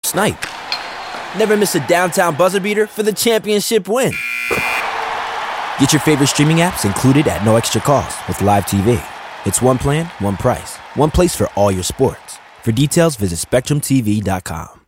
snipe. Never miss a downtown buzzer beater for the championship win. Get your favorite streaming apps included at no extra cost with Live TV. It's one plan, one price, one place for all your sports. For details, visit SpectrumTV.com.